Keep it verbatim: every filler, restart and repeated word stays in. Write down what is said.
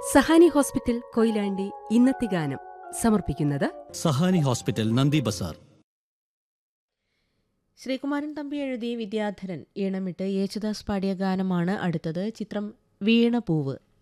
Sahani hospital Koyilandy ഇന്നത്തെ ഗാനം സമർപ്പിക്കുന്നത് സഹാനി ഹോസ്പിറ്റൽ നന്ദി ബസാർ. ശ്രീകുമാരൻ തമ്പി എഴുതി വിദ്യാധരൻ ഈണമിട്ട് യേശുദാസ് പാടിയ ഗാനമാണ് അടുത്തത്. ചിത്രം വീണപൂവ്.